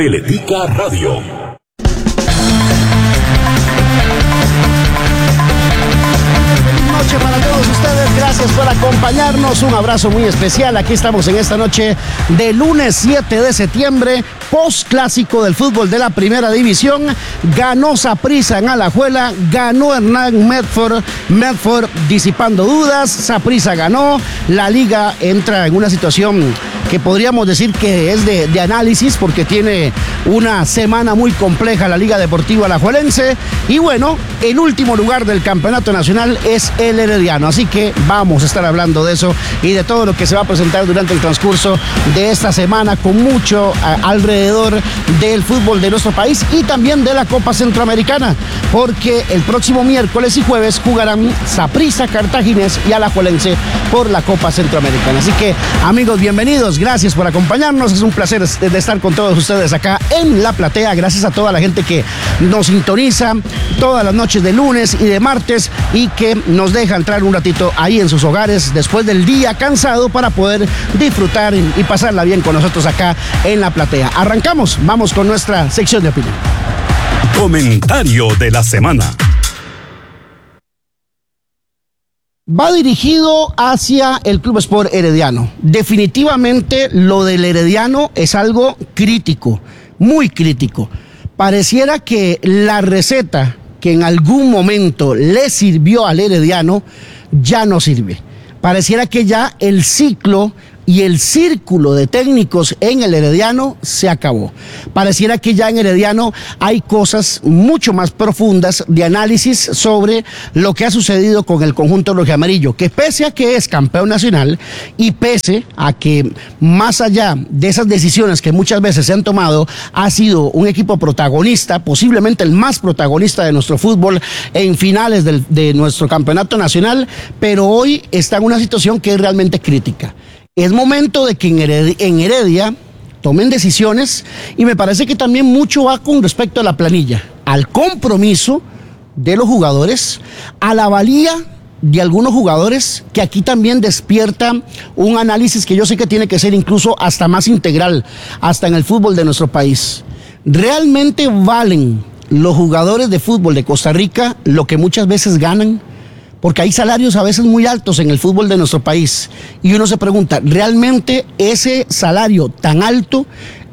Teletica Radio. Noche para todos ustedes, gracias por acompañarnos, un abrazo muy especial. Aquí estamos en esta noche de lunes 7 de septiembre, post clásico del fútbol de la primera división. Ganó Saprissa en Alajuela, ganó Hernán Medford disipando dudas. Saprissa ganó, la liga entra en una situación que podríamos decir que es de análisis, porque tiene una semana muy compleja la Liga Deportiva Alajuelense. Y bueno, el último lugar del campeonato nacional es el Herediano, así que vamos a estar hablando de eso y de todo lo que se va a presentar durante el transcurso de esta semana, con mucho alrededor del fútbol de nuestro país y también de la Copa Centroamericana, porque el próximo miércoles y jueves jugarán Saprissa, Cartaginés y Alajuelense por la Copa Centroamericana. Así que, amigos, bienvenidos, gracias por acompañarnos, es un placer de estar con todos ustedes acá en La Platea. Gracias a toda la gente que nos sintoniza todas las noches de lunes y de martes y que nos deja entrar un ratito ahí en sus hogares después del día cansado para poder disfrutar y pasarla bien con nosotros acá en La Platea. Arrancamos, vamos con nuestra sección de opinión. Comentario de la semana. Va dirigido hacia el Club Sport Herediano. Definitivamente lo del Herediano es algo crítico, muy crítico. Pareciera que la receta que en algún momento le sirvió al Herediano ya no sirve. Pareciera que ya el ciclo y el círculo de técnicos en el Herediano se acabó. Pareciera que ya en Herediano hay cosas mucho más profundas de análisis sobre lo que ha sucedido con el conjunto rojiamarillo, que pese a que es campeón nacional y pese a que más allá de esas decisiones que muchas veces se han tomado, ha sido un equipo protagonista, posiblemente el más protagonista de nuestro fútbol en finales de nuestro campeonato nacional, pero hoy está en una situación que es realmente crítica. Es momento de que en Heredia tomen decisiones, y me parece que también mucho va con respecto a la planilla, al compromiso de los jugadores, a la valía de algunos jugadores, que aquí también despierta un análisis que yo sé que tiene que ser incluso hasta más integral, hasta en el fútbol de nuestro país. ¿Realmente valen los jugadores de fútbol de Costa Rica lo que muchas veces ganan? Porque hay salarios a veces muy altos en el fútbol de nuestro país. Y uno se pregunta, ¿realmente ese salario tan alto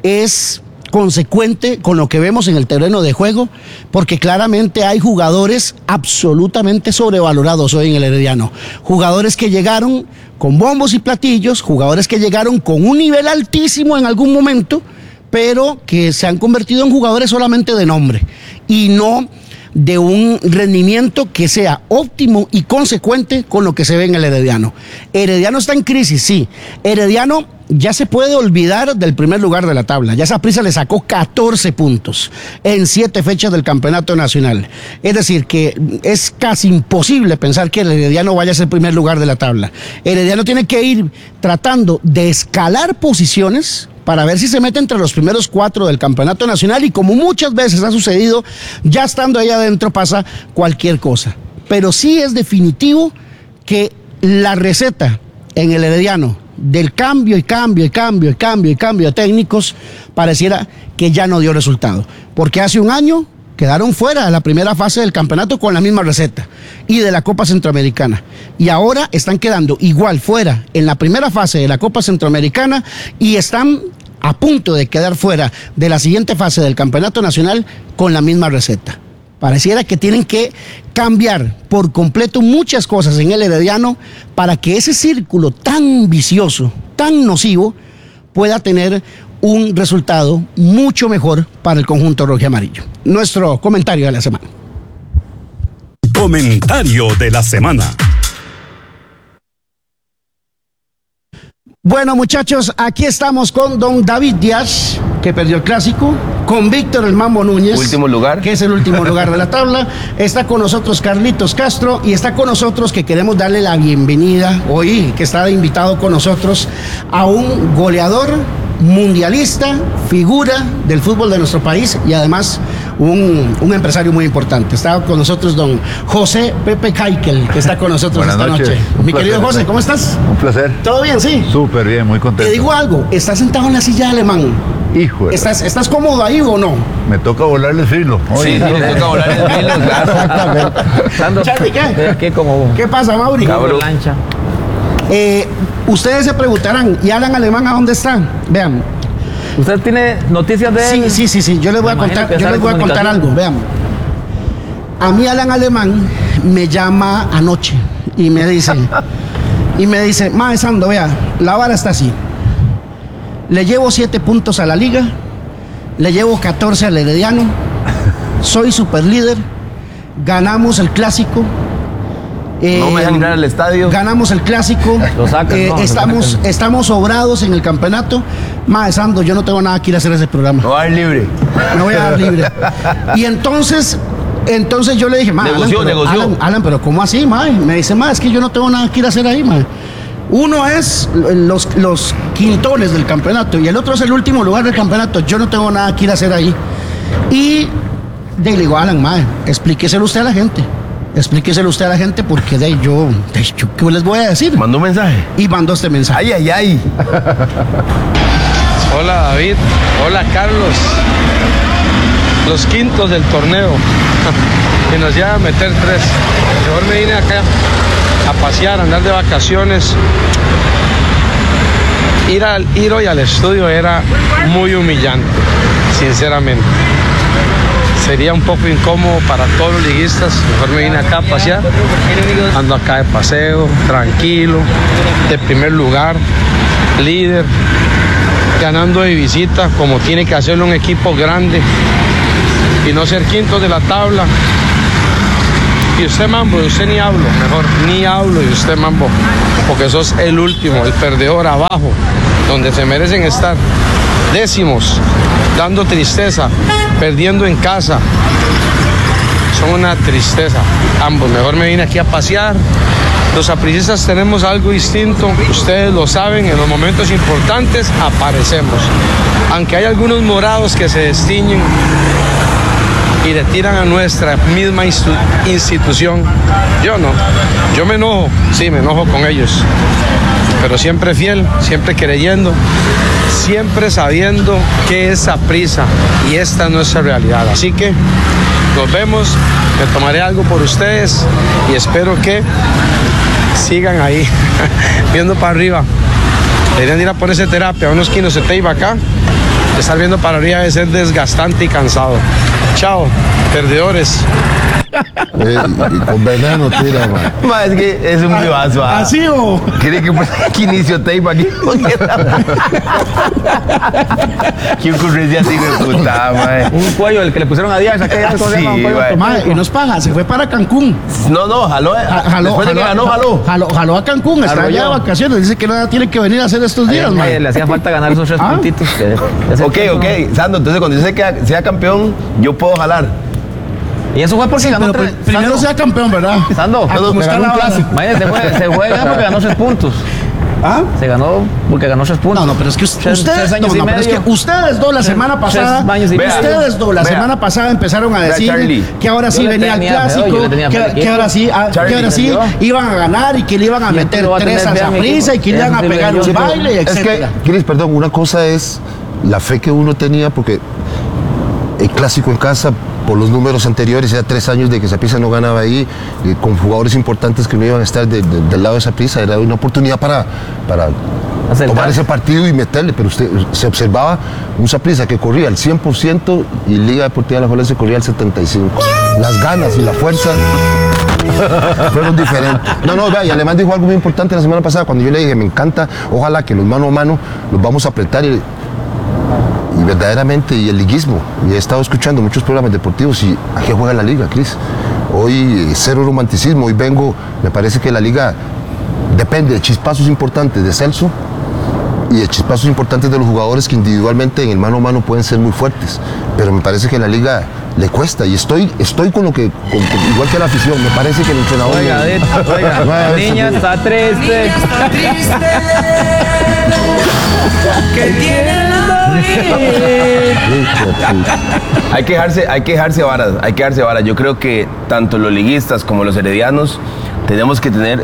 es consecuente con lo que vemos en el terreno de juego? Porque claramente hay jugadores absolutamente sobrevalorados hoy en el Herediano. Jugadores que llegaron con bombos y platillos, jugadores que llegaron con un nivel altísimo en algún momento, pero que se han convertido en jugadores solamente de nombre y no de un rendimiento que sea óptimo y consecuente con lo que se ve en el Herediano. Herediano está en crisis, sí. Herediano ya se puede olvidar del primer lugar de la tabla. Ya Saprissa le sacó 14 puntos en 7 fechas del campeonato nacional. Es decir, que es casi imposible pensar que el Herediano vaya a ser el primer lugar de la tabla. Herediano tiene que ir tratando de escalar posiciones para ver si se mete entre los primeros 4 del campeonato nacional, y como muchas veces ha sucedido, ya estando ahí adentro pasa cualquier cosa. Pero sí es definitivo que la receta en el Herediano del cambio de técnicos pareciera que ya no dio resultado, porque hace un año quedaron fuera de la primera fase del campeonato con la misma receta y de la Copa Centroamericana, y ahora están quedando igual fuera en la primera fase de la Copa Centroamericana y están a punto de quedar fuera de la siguiente fase del campeonato nacional con la misma receta. Pareciera que tienen que cambiar por completo muchas cosas en el Herediano para que ese círculo tan vicioso, tan nocivo, pueda tener un resultado mucho mejor para el conjunto rojiamarillo. Nuestro comentario de la semana. Comentario de la semana. Bueno, muchachos, aquí estamos con don David Díaz, que perdió el clásico, con Víctor el Mambo Núñez, último lugar, que es el último lugar de la tabla. Está con nosotros Carlitos Castro, y está con nosotros, que queremos darle la bienvenida hoy, que está invitado con nosotros, a un goleador mundialista, figura del fútbol de nuestro país, y además un empresario muy importante. Está con nosotros don José Pepe Keikel, que está con nosotros esta noche. Mi querido José, ¿cómo estás? Un placer. ¿Todo bien, sí? Súper bien, muy contento. Te digo algo, ¿estás sentado en la silla de Alemán? Híjole. ¿Estás cómodo ahí o no? Me toca volarle el filo. Sí, le toca volar el filo, claro. Exactamente. Charlie, ¿qué? Aquí como ¿Qué pasa, Mauri? lancha. Ustedes se preguntarán, ¿y Alan Alemán a dónde está? Vean. ¿Usted tiene noticias de él? Sí. Yo les voy a contar algo. Vean. A mí Alan Alemán me llama anoche y me dice, Mae Sando, vea, la vara está así. Le llevo 7 puntos a la liga, le llevo 14 al Herediano, soy super líder, ganamos el clásico. No me dejan entrar al estadio. Ganamos el clásico. Lo sacan, estamos sobrados en el campeonato. Mae Sando, yo no tengo nada que ir a hacer ese programa. Me voy a dar libre. Me voy a dar libre. Y entonces yo le dije, mae, negoció. Alan, pero ¿cómo así, mae? Me dice, mae, es que yo no tengo nada que ir a hacer ahí, mae. Uno es los quintones del campeonato y el otro es el último lugar del campeonato. Yo no tengo nada que ir a hacer ahí. Y le digo, Alan, mae, explíqueselo usted a la gente. Explíqueselo usted a la gente porque yo ¿qué les voy a decir? ¿Mandó un mensaje? Y mandó este mensaje. Ay. Hola David, hola Carlos. Los quintos del torneo. Y nos llevan a meter 3. Mejor me vine acá a pasear, a andar de vacaciones. Ir hoy al estudio era muy humillante, sinceramente. Sería un poco incómodo para todos los liguistas. Mejor me vine acá a pasear. Ando acá de paseo, tranquilo, de primer lugar, líder, ganando de visita como tiene que hacerlo un equipo grande y no ser quintos de la tabla. Y usted, Mambo, y usted ni hablo, mejor ni hablo, y usted, Mambo, porque sos el último, el perdedor abajo, donde se merecen estar. Décimos, dando tristeza, perdiendo en casa. Son una tristeza, ambos. Mejor me vine aquí a pasear. Los sapricistas tenemos algo distinto, ustedes lo saben, en los momentos importantes aparecemos. Aunque hay algunos morados que se destiñen y le tiran a nuestra misma institución, yo no. Yo me enojo, sí, me enojo con ellos, pero siempre fiel, siempre creyendo, siempre sabiendo que es Saprissa y esta es nuestra realidad. Así que nos vemos, me tomaré algo por ustedes y espero que sigan ahí, viendo para arriba. Deberían ir a ponerse terapia, unos kilos de tape acá. Estar viendo para arriba debe ser desgastante y cansado. Chao, perdedores. Con veneno tira, man. Es que es un vivazo. ¿Así o? ¿Quiere que aquí inicio tape aquí? ¿Qué ocurrencia así de puta, man? Un cuello, el que le pusieron a Díaz, aquella cosa. Sí, Y nos paga, se fue para Cancún. No, jaló. Después de que ganó, jaló a Cancún, está allá de vacaciones. Dice que no tiene que venir a hacer estos días, man. Le hacía falta ganar esos 3 puntitos. Ok, Sando, entonces cuando yo sea campeón, yo puedo jalar. Y eso fue porque ganó Pero 3. primero sea campeón, ¿verdad? Sando, como está la base. Se juega porque ganó 6 puntos. ¿Ah? Se ganó porque ganó 6 puntos. No, pero es que ustedes dos la semana pasada, semana pasada empezaron a decir que ahora sí venía el clásico, que ahora sí iban a ganar y que le iban a meter 3 a Saprissa y que le iban a pegar un baile, etc. Es que, Cris, perdón, una cosa es la fe que uno tenía porque el clásico en casa, por los números anteriores, era 3 años de que Saprissa no ganaba ahí, con jugadores importantes que no iban a estar del lado de Saprissa, era una oportunidad para tomar ese partido y meterle, pero se observaba un Saprissa que corría al 100% y Liga Deportiva Alajuelense corría al 75%. Las ganas y la fuerza fueron diferentes. Y Alemán dijo algo muy importante la semana pasada cuando yo le dije, me encanta, ojalá que los mano a mano los vamos a apretar y verdaderamente, y el liguismo, y he estado escuchando muchos programas deportivos y ¿a qué juega la liga, Cris? Hoy cero romanticismo, hoy me parece que la liga depende de chispazos importantes de Celso y de chispazos importantes de los jugadores que individualmente en el mano a mano pueden ser muy fuertes, pero me parece que la liga le cuesta y estoy con lo que, igual que la afición, me parece que el entrenador... Oiga, niña está triste. Que tiene la Hay que dejarse varas. Yo creo que tanto los liguistas como los heredianos tenemos que tener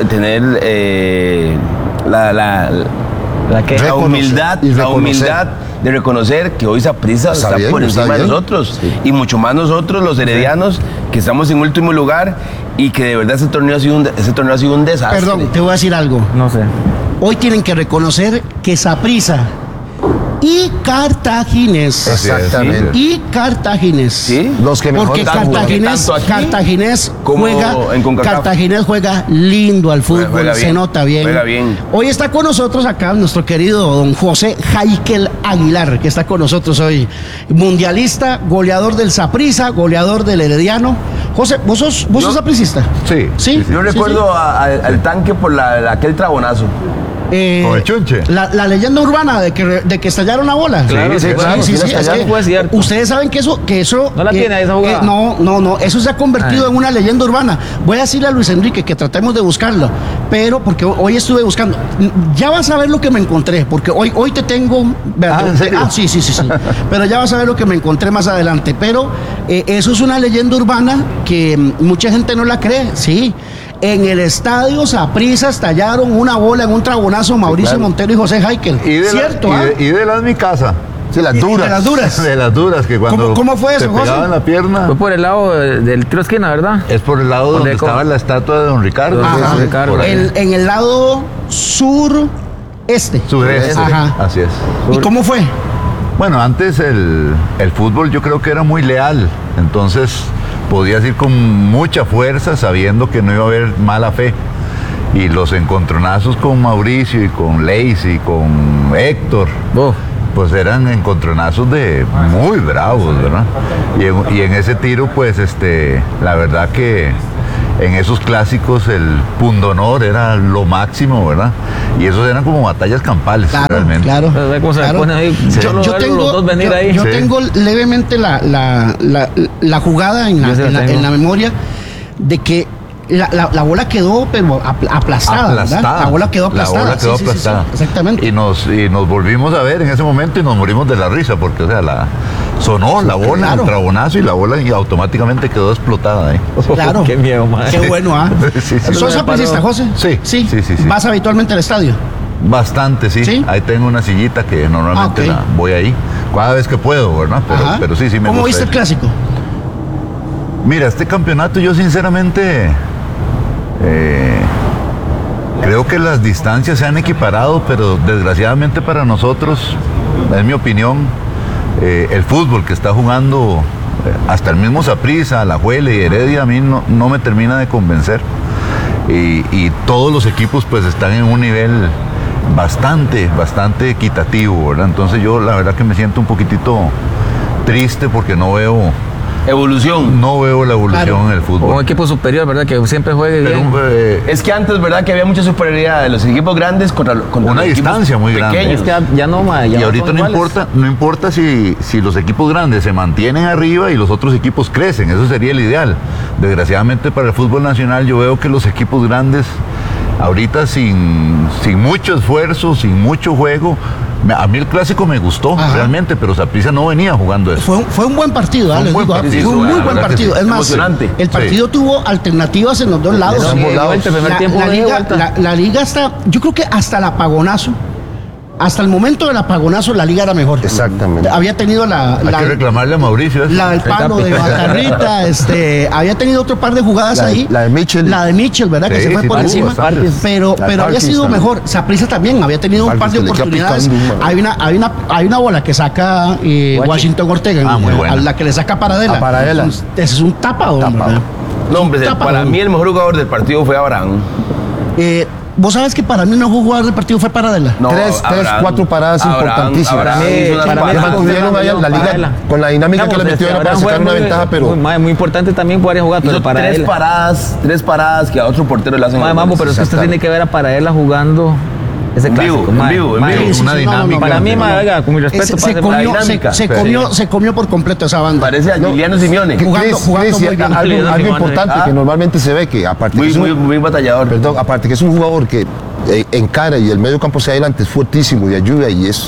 la humildad de reconocer que hoy Saprissa está por encima de nosotros, y mucho más nosotros los heredianos, que estamos en último lugar, y que de verdad ese torneo ha sido un desastre. Perdón, te voy a decir algo. No sé. Hoy tienen que reconocer que Saprissa y Cartaginés. Exactamente. Y Cartaginés. ¿Sí? Los que mejor Porque están jugando. Cartaginés como en CONCACAF. Cartaginés juega lindo al fútbol, Juega bien, se nota bien. juega bien. Hoy está con nosotros acá nuestro querido don José Heikel Aguilar, que está con nosotros hoy. Mundialista, goleador del Saprissa, goleador del Herediano. José, ¿vos sos sapricista? Sí. ¿Sí? Yo recuerdo al tanque por aquel trabonazo. Con el chunche. La leyenda urbana de que estallaron la bola. Claro, sí, claro. Es que fue cierto. ustedes saben que eso No la tiene esa jugada. No, eso se ha convertido en una leyenda urbana. Voy a decirle a Luis Enrique que tratemos de buscarlo, pero porque hoy estuve buscando. Ya vas a ver lo que me encontré, porque hoy te tengo. ¿En serio? Sí. Pero ya vas a ver lo que me encontré más adelante. Pero eso es una leyenda urbana que mucha gente no la cree, sí. En el estadio Saprissa estallaron una bola en un trabonazo Mauricio Montero y José Heikel. ¿Cierto? Y de las mi casa. Sí, las duras. De las duras. De las duras, que cuando ¿Cómo fue eso, te José? pegaban la pierna. Fue por el lado del tiro esquina, ¿verdad? Es por el lado donde estaba la estatua de don Ricardo. Ajá. Sí, Ricardo. por ahí. En el lado sureste. Sureste. Ajá. Así es. ¿Y cómo fue? Bueno, antes el fútbol yo creo que era muy leal, entonces podías ir con mucha fuerza sabiendo que no iba a haber mala fe. Y los encontronazos con Mauricio y con Lacey y con Héctor, pues eran encontronazos muy bravos, ¿verdad? Y en ese tiro, pues, la verdad que en esos clásicos el pundonor era lo máximo, ¿verdad? Y esos eran como batallas campales, realmente. Claro. Ve cómo se pone ahí. Yo tengo, los dos venir ahí. yo tengo levemente la jugada en la memoria de que la bola quedó pero aplastada, ¿verdad? La bola quedó aplastada. La bola quedó aplastada. Sí, exactamente. Y nos volvimos a ver en ese momento y nos morimos de la risa porque, o sea, sonó la bola, el trabonazo, y la bola y automáticamente quedó explotada ahí. Claro. Qué miedo, man. Qué bueno, ¿ah? Sí. ¿Sos sapricista, José? Sí. ¿Vas habitualmente al estadio? Bastante, sí. ¿Sí? Ahí tengo una sillita que normalmente voy ahí cada vez que puedo, ¿verdad? Pero sí me gusta. ¿Cómo viste el clásico? Mira, este campeonato yo sinceramente creo que las distancias se han equiparado, pero desgraciadamente para nosotros, es mi opinión, el fútbol que está jugando hasta el mismo Saprissa, Alajuela y Heredia, a mí no me termina de convencer. Y todos los equipos pues están en un nivel bastante equitativo, ¿verdad? Entonces yo la verdad que me siento un poquitito triste porque no veo Evolución. No veo la evolución en el fútbol. Un equipo superior, ¿verdad? Que siempre juegue bien. Es que antes, ¿verdad? Que había mucha superioridad de los equipos grandes contra una los distancia muy grande. pequeños. Es que ya no, ma, ya y ahorita son iguales. no importa si los equipos grandes se mantienen arriba y los otros equipos crecen. Eso sería el ideal. Desgraciadamente para el fútbol nacional yo veo que los equipos grandes ahorita sin mucho esfuerzo, sin mucho juego. A mí el clásico me gustó realmente, pero Saprissa no venía jugando eso. Fue un buen partido, Fue un buen partido, fue un muy buen verdad que partido. sí. Es más, Emocionante. el partido tuvo alternativas en los dos lados. En ambos lados. El primer tiempo La de liga, vuelta. la liga está, yo creo que hasta el apagonazo, hasta el momento del apagonazo, la liga era mejor. Exactamente. Había tenido Hay que reclamarle a Mauricio eso. la del palo de Batarrita, había tenido otro par de jugadas ahí. La de Mitchell. La de Mitchell, ¿verdad? Que Sí, se fue sí, por tuvo encima. bastantes. Pero había sido también. mejor. Saprissa también había tenido un par de Parkinson, le queda oportunidades. picando, Hay una bola que saca Washington Ortega, muy buena. a la que le saca Paradela. A Paradela. Ese es un tapadón, ¿verdad? No, hombre, Tapa, para ¿no? mí el mejor jugador del partido fue Abraham. Vos sabes que para mí el mejor jugador del partido fue Paradela. No, Tres, Abraham. 4 paradas importantísimas. Abraham hizo unas para mí Ya paradas. mantuvieron ahí la liga con la dinámica que le metieron para sacar una ventaja, pero Muy importante también poder jugar, pero Hizo para tres él. paradas que a otro portero le hacen. Mambo, pero es que usted tiene que ver a Paradela jugando ese En vivo, clásico. en vivo. Una dinámica. Para mí, oiga, con mi respeto, Se pase comió, la dinámica. se comió por completo esa banda. Parece a Giuliano Simeone. Jugando Chris, muy bien. algo importante que normalmente se ve que aparte que Muy batallador. aparte que es un jugador que encara y el medio campo hacia adelante es fuertísimo y ayuda y es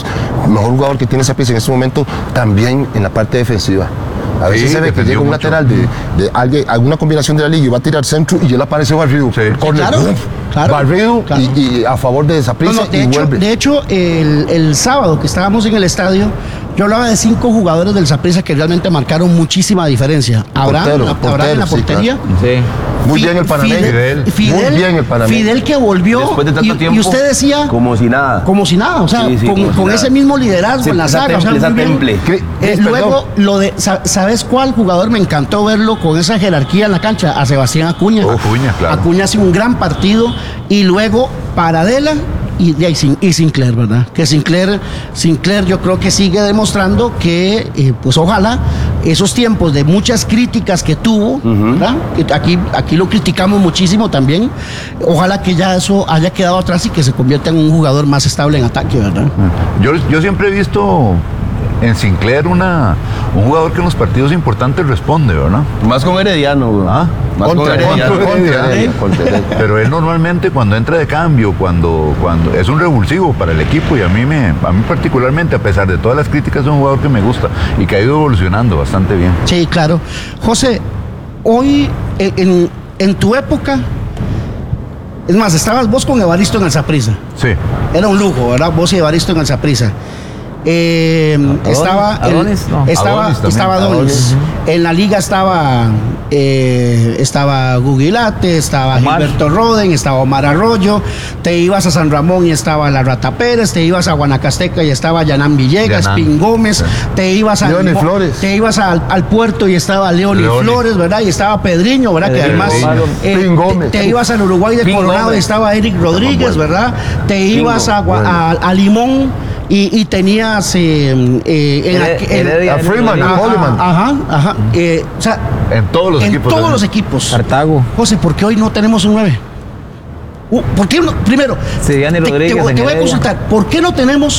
mejor jugador que tiene Saprissa en este momento, también en la parte defensiva. A veces se ve que llega un lateral de alguien, alguna combinación de la liga y va a tirar centro y él aparece barrido. Sí. Claro, barrido claro. Y a favor de Saprissa de hecho, el sábado que estábamos en el estadio, yo hablaba de 5 jugadores del Saprissa que realmente marcaron muchísima diferencia. Abraham en la portería. Sí, claro. Muy bien el panameño. Muy bien el panameño. Fidel que volvió. Después de tanto tiempo, y usted decía. Como si nada. Como si nada. O sea, con ese mismo liderazgo en la saga. Esa temple. Luego, ¿sabes cuál jugador me encantó verlo con esa jerarquía en la cancha? A Sebastián Acuña. Claro. Acuña hace un gran partido. Y luego, Paradela. Y Sinclair, ¿verdad? Que Sinclair yo creo que sigue demostrando que, pues ojalá, esos tiempos de muchas críticas que tuvo, ¿verdad? Que aquí lo criticamos muchísimo también, ojalá que ya eso haya quedado atrás y que se convierta en un jugador más estable en ataque, ¿verdad? Yo siempre he visto en Sinclair un jugador que en los partidos importantes responde, ¿verdad? Más con Herediano, güey. Más con Herediano. Pero él normalmente cuando entra de cambio, cuando es un revulsivo para el equipo, y a mí particularmente, a pesar de todas las críticas, es un jugador que me gusta y que ha ido evolucionando bastante bien. Sí, claro. José, hoy en tu época, es más, estabas vos con Evaristo en el Saprissa. Sí. Era un lujo, ¿verdad? Vos y Evaristo en el Saprissa. Estaba Adonis. En la liga estaba Guguilate, estaba Omar. Gilberto Roden, estaba Omar Arroyo. Te ibas a San Ramón y estaba La Rata Pérez. Te ibas a Guanacasteca y estaba Yanán Villegas, Pin Gómez. Te ibas a Te ibas al Puerto y estaba Leoni Flores, ¿verdad? Y estaba Pedriño, ¿verdad? Que además te ibas al Uruguay de Coronado y estaba Eric Rodríguez, ¿verdad? Te ibas a Limón. Y tenías a Freeman, a Coleman. Ajá. O sea, en todos los equipos. Cartago. José, ¿por qué hoy no tenemos un 9? ¿Por qué no? Primero, Rodríguez, te voy a consultar. ¿Por qué no tenemos